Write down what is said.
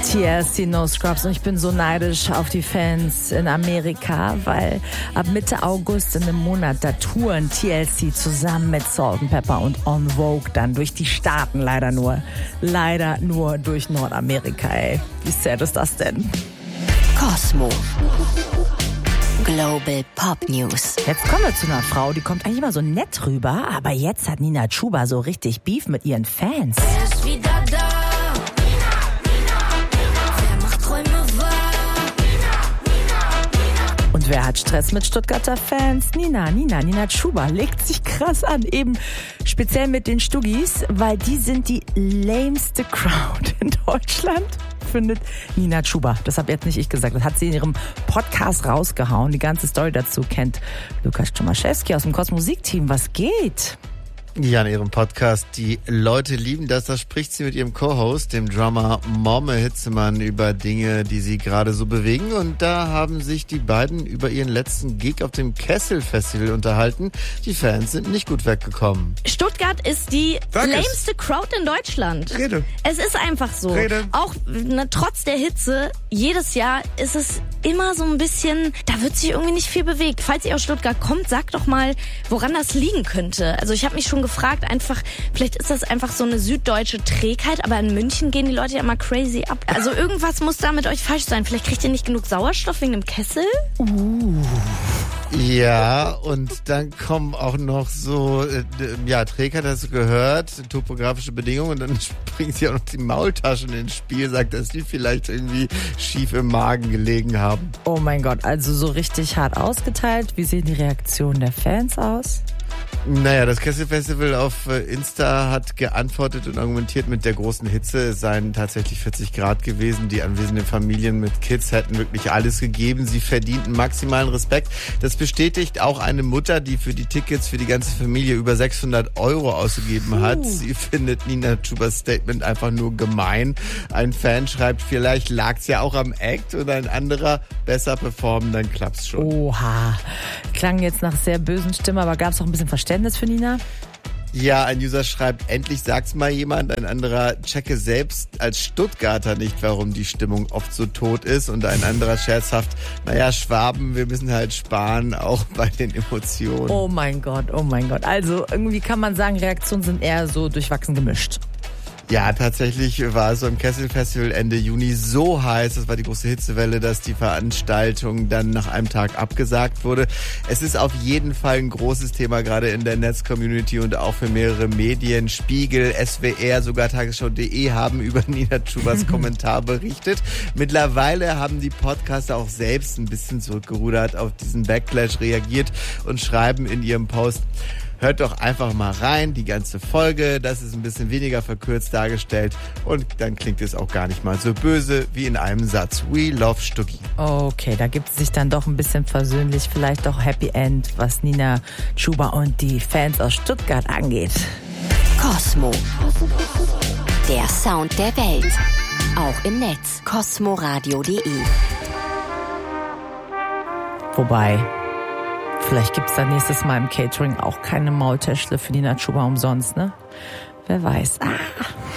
TLC No Scrubs und ich bin so neidisch auf die Fans in Amerika, weil ab Mitte August in einem Monat da touren TLC zusammen mit Salt&Pepper und En Vogue dann durch die Staaten, leider nur durch Nordamerika, ey. Wie sad ist das denn? Cosmo Global Pop News. Jetzt kommen wir zu einer Frau, die kommt eigentlich immer so nett rüber, aber jetzt hat Nina Chuba so richtig Beef mit ihren Fans. Er ist wieder da. Und wer hat Stress mit Stuttgarter Fans? Nina Chuba legt sich krass an, eben speziell mit den Stuggis, weil die sind die lameste Crowd in Deutschland, findet Nina Chuba. Das habe jetzt nicht ich gesagt, das hat sie in ihrem Podcast rausgehauen. Die ganze Story dazu kennt Lukas Tomaszewski aus dem Kosmos-Musik-Team. Was geht? Ja, in ihrem Podcast Die Leute lieben das, da spricht sie mit ihrem Co-Host, dem Drummer Momme Hitzemann, über Dinge, die sie gerade so bewegen. Und da haben sich die beiden über ihren letzten Gig auf dem Kessel Festival unterhalten. Die Fans sind nicht gut weggekommen. Stuttgart ist die lameste Crowd in Deutschland. Rede. Es ist einfach so. Rede. Auch trotz der Hitze, jedes Jahr ist es immer so ein bisschen, da wird sich irgendwie nicht viel bewegt. Falls ihr aus Stuttgart kommt, sagt doch mal, woran das liegen könnte. Also ich habe mich schon gefragt, vielleicht ist das einfach so eine süddeutsche Trägheit, aber in München gehen die Leute ja immer crazy ab. Also irgendwas muss da mit euch falsch sein. Vielleicht kriegt ihr nicht genug Sauerstoff wegen dem Kessel? Ja, und dann kommen auch noch so, Trägheit hast du gehört, topografische Bedingungen, und dann bringen sie auch noch die Maultaschen ins Spiel, sagt, dass die vielleicht irgendwie schief im Magen gelegen haben. Oh mein Gott, also so richtig hart ausgeteilt. Wie sehen die Reaktionen der Fans aus? Naja, das Kessel-Festival auf Insta hat geantwortet und argumentiert, mit der großen Hitze, es seien tatsächlich 40 Grad gewesen. Die anwesenden Familien mit Kids hätten wirklich alles gegeben. Sie verdienten maximalen Respekt. Das bestätigt auch eine Mutter, die für die Tickets für die ganze Familie über 600 Euro ausgegeben hat. Sie findet Nina Chubas Statement einfach nur gemein. Ein Fan schreibt, vielleicht lag's ja auch am Act, und ein anderer, besser performen, dann klappt's schon. Oha, klang jetzt nach sehr bösen Stimmen, aber gab's auch ein bisschen Verständnis für Nina? Ja, ein User schreibt, endlich sagt's mal jemand. Ein anderer, checke selbst als Stuttgarter nicht, warum die Stimmung oft so tot ist. Und ein anderer scherzhaft, Schwaben, wir müssen halt sparen, auch bei den Emotionen. Oh mein Gott. Also irgendwie kann man sagen, Reaktionen sind eher so durchwachsen gemischt. Ja, tatsächlich war es im Kessel Festival Ende Juni so heiß, das war die große Hitzewelle, dass die Veranstaltung dann nach einem Tag abgesagt wurde. Es ist auf jeden Fall ein großes Thema, gerade in der Netz-Community und auch für mehrere Medien. Spiegel, SWR, sogar Tagesschau.de haben über Nina Chubas Kommentar berichtet. Mittlerweile haben die Podcaster auch selbst ein bisschen zurückgerudert, auf diesen Backlash reagiert und schreiben in ihrem Post: Hört doch einfach mal rein, die ganze Folge, das ist ein bisschen weniger verkürzt dargestellt und dann klingt es auch gar nicht mal so böse wie in einem Satz. We love Stuggi. Okay, da gibt es sich dann doch ein bisschen versöhnlich, vielleicht auch Happy End, was Nina Chuba und die Fans aus Stuttgart angeht. Cosmo. Der Sound der Welt. Auch im Netz. cosmoradio.de. Wobei, vielleicht gibt's dann nächstes Mal im Catering auch keine Maultäschle für Nina Chuba umsonst, ne? Wer weiß.